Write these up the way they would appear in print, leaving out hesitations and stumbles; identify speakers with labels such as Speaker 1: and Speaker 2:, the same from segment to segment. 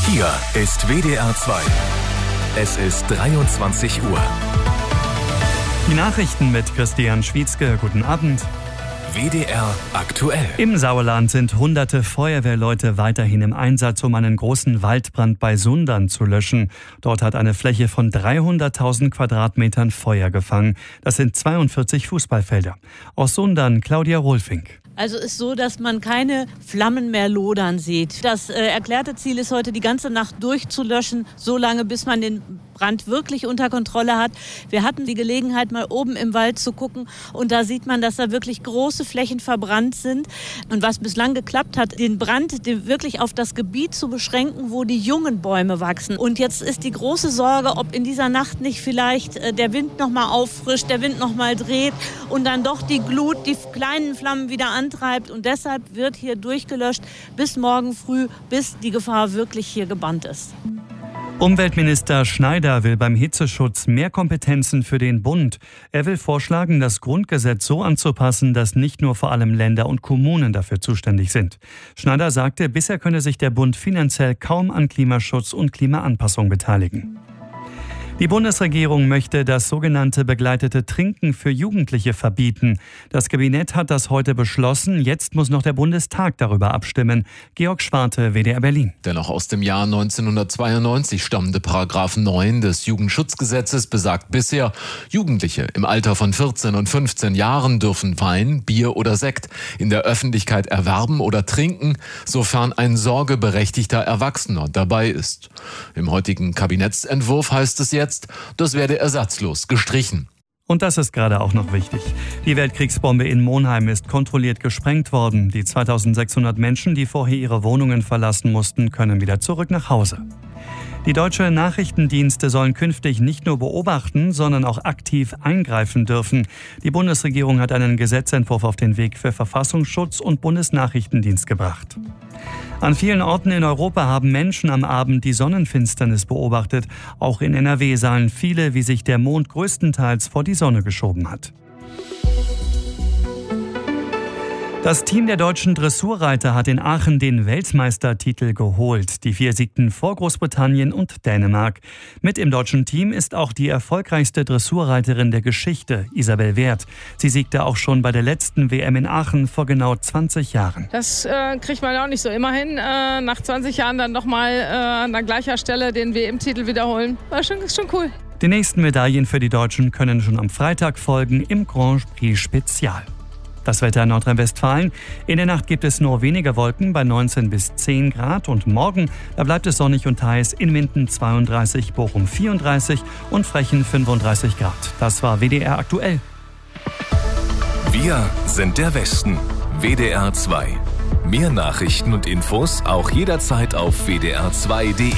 Speaker 1: Hier ist WDR 2. Es ist 23 Uhr.
Speaker 2: Die Nachrichten mit Christian Schwietzke. Guten Abend.
Speaker 1: WDR aktuell.
Speaker 2: Im Sauerland sind hunderte Feuerwehrleute weiterhin im Einsatz, um einen großen Waldbrand bei Sundern zu löschen. Dort hat eine Fläche von 300.000 Quadratmetern Feuer gefangen. Das sind 42 Fußballfelder. Aus Sundern Claudia Rolfink.
Speaker 3: Also ist so, dass man keine Flammen mehr lodern sieht. Das erklärte Ziel ist heute, die ganze Nacht durchzulöschen, so lange, bis man den Brand wirklich unter Kontrolle hat. Wir hatten die Gelegenheit, mal oben im Wald zu gucken und da sieht man, dass da wirklich große Flächen verbrannt sind. Und was bislang geklappt hat, den Brand wirklich auf das Gebiet zu beschränken, wo die jungen Bäume wachsen. Und jetzt ist die große Sorge, ob in dieser Nacht nicht vielleicht der Wind noch mal auffrischt, der Wind noch mal dreht und dann doch die Glut, die kleinen Flammen wieder antreibt. Und deshalb wird hier durchgelöscht bis morgen früh, bis die Gefahr wirklich hier gebannt ist.
Speaker 2: Umweltminister Schneider will beim Hitzeschutz mehr Kompetenzen für den Bund. Er will vorschlagen, das Grundgesetz so anzupassen, dass nicht nur vor allem Länder und Kommunen dafür zuständig sind. Schneider sagte, bisher könne sich der Bund finanziell kaum an Klimaschutz und Klimaanpassung beteiligen. Die Bundesregierung möchte das sogenannte begleitete Trinken für Jugendliche verbieten. Das Kabinett hat das heute beschlossen. Jetzt muss noch der Bundestag darüber abstimmen. Georg Schwarte, WDR Berlin.
Speaker 4: Der noch aus dem Jahr 1992 stammende Paragraph 9 des Jugendschutzgesetzes besagt bisher, Jugendliche im Alter von 14 und 15 Jahren dürfen Wein, Bier oder Sekt in der Öffentlichkeit erwerben oder trinken, sofern ein sorgeberechtigter Erwachsener dabei ist. Im heutigen Kabinettsentwurf heißt es jetzt, das werde ersatzlos gestrichen.
Speaker 2: Und das ist gerade auch noch wichtig. Die Weltkriegsbombe in Monheim ist kontrolliert gesprengt worden. Die 2600 Menschen, die vorher ihre Wohnungen verlassen mussten, können wieder zurück nach Hause. Die deutschen Nachrichtendienste sollen künftig nicht nur beobachten, sondern auch aktiv eingreifen dürfen. Die Bundesregierung hat einen Gesetzentwurf auf den Weg für Verfassungsschutz und Bundesnachrichtendienst gebracht. An vielen Orten in Europa haben Menschen am Abend die Sonnenfinsternis beobachtet. Auch in NRW sahen viele, wie sich der Mond größtenteils vor die Sonne geschoben hat. Das Team der deutschen Dressurreiter hat in Aachen den Weltmeistertitel geholt. Die 4 siegten vor Großbritannien und Dänemark. Mit im deutschen Team ist auch die erfolgreichste Dressurreiterin der Geschichte, Isabel Werth. Sie siegte auch schon bei der letzten WM in Aachen vor genau 20 Jahren.
Speaker 5: Das kriegt man auch nicht so immer hin. Nach 20 Jahren dann nochmal an gleicher Stelle den WM-Titel wiederholen. War schon cool.
Speaker 2: Die nächsten Medaillen für die Deutschen können schon am Freitag folgen im Grand Prix Spezial. Das Wetter in Nordrhein-Westfalen. In der Nacht gibt es nur wenige Wolken bei 19 bis 10 Grad. Und morgen, da bleibt es sonnig und heiß. In Minden 32, Bochum 34 und Frechen 35 Grad. Das war WDR aktuell.
Speaker 1: Wir sind der Westen. WDR 2. Mehr Nachrichten und Infos auch jederzeit auf wdr2.de.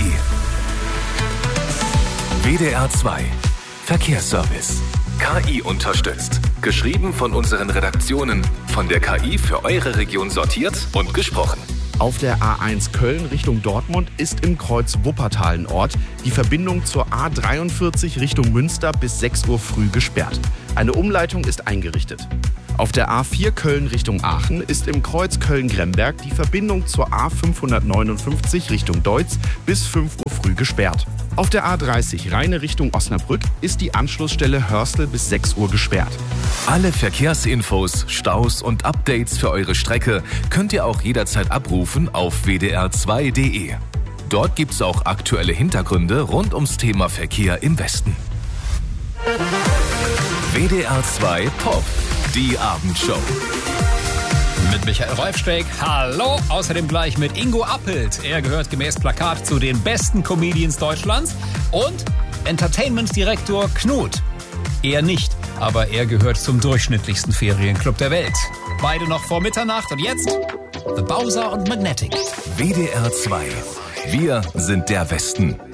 Speaker 1: WDR 2. Verkehrsservice. KI unterstützt. Geschrieben von unseren Redaktionen. Von der KI für eure Region sortiert und gesprochen.
Speaker 6: Auf der A1 Köln Richtung Dortmund ist im Kreuz Wuppertal ein Ort. Die Verbindung zur A43 Richtung Münster bis 6 Uhr früh gesperrt. Eine Umleitung ist eingerichtet. Auf der A4 Köln Richtung Aachen ist im Kreuz Köln-Gremberg die Verbindung zur A559 Richtung Deutz bis 5 Uhr früh gesperrt. Auf der A30 Rheine Richtung Osnabrück ist die Anschlussstelle Hörstel bis 6 Uhr gesperrt.
Speaker 1: Alle Verkehrsinfos, Staus und Updates für eure Strecke könnt ihr auch jederzeit abrufen auf wdr2.de. Dort gibt's auch aktuelle Hintergründe rund ums Thema Verkehr im Westen. WDR 2 Pop, die Abendshow.
Speaker 7: Mit Michael Rolfstreck, hallo, außerdem gleich mit Ingo Appelt. Er gehört gemäß Plakat zu den besten Comedians Deutschlands. Und Entertainment-Direktor Knut. Er nicht, aber er gehört zum durchschnittlichsten Ferienclub der Welt. Beide noch vor Mitternacht und jetzt The Bowser und Magnetic.
Speaker 1: WDR 2. Wir sind der Westen.